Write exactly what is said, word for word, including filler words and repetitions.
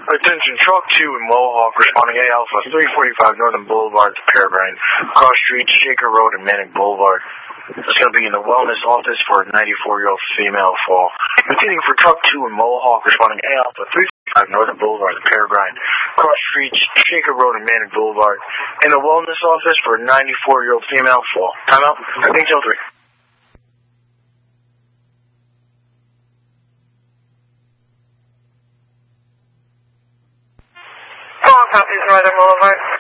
Attention, truck two in Mohawk, responding A Alpha, three forty-five Northern Boulevard, Peregrine, cross street, Shaker Road, and Manning Boulevard. It's going to be in the wellness office for a ninety-four-year-old female fall. Repeating for truck two in Mohawk, responding A Alpha, three forty-five Northern Boulevard, Peregrine, cross street, Shaker Road, and Manning Boulevard. In the wellness office for a ninety-four-year-old female fall. Time out. I think till three. Four copies, Northern Boulevard.